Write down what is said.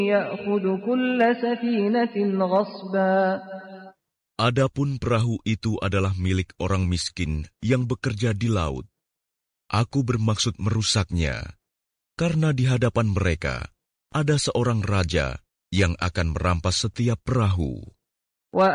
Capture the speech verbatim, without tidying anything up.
يأخذ كل سفينة غصبا. Adapun perahu itu adalah milik orang miskin yang bekerja di laut. Aku bermaksud merusaknya, karena di hadapan mereka ada seorang raja yang akan merampas setiap perahu.